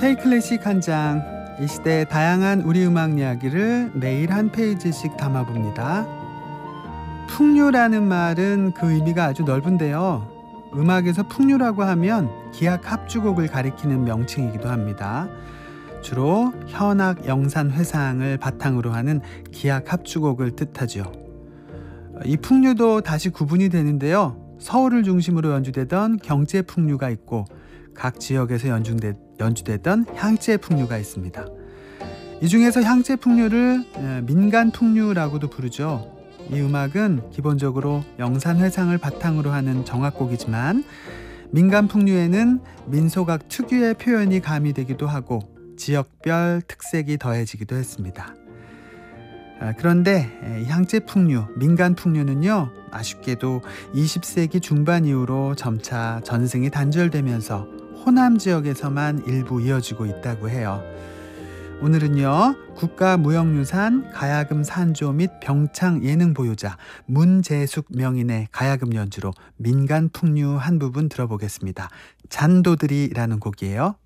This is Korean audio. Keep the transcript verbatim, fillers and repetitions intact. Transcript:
K-클래식 한 장, 이 시대의 다양한 우리 음악 이야기를 매일 한 페이지씩 담아봅니다. 풍류라는 말은 그 의미가 아주 넓은데요. 음악에서 풍류라고 하면 기악 합주곡을 가리키는 명칭이기도 합니다. 주로 현악 영산 회상을 바탕으로 하는 기악 합주곡을 뜻하죠. 이 풍류도 다시 구분이 되는데요. 서울을 중심으로 연주되던 경제 풍류가 있고 각 지역에서 연주되, 연주되던 향제 풍류가 있습니다. 이 중에서 향제 풍류를 민간 풍류라고도 부르죠. 이 음악은 기본적으로 영산 회상을 바탕으로 하는 정악곡이지만 민간 풍류에는 민속악 특유의 표현이 가미되기도 하고 지역별 특색이 더해지기도 했습니다. 그런데 향제 풍류, 민간 풍류는요, 아쉽게도 이십 세기 중반 이후로 점차 전승이 단절되면서 호남 지역에서만 일부 이어지고 있다고 해요. 오늘은요, 국가무형유산 가야금 산조 및 병창 예능 보유자 문재숙 명인의 가야금 연주로 민간 풍류 한 부분 들어보겠습니다. 잔도들이라는 곡이에요.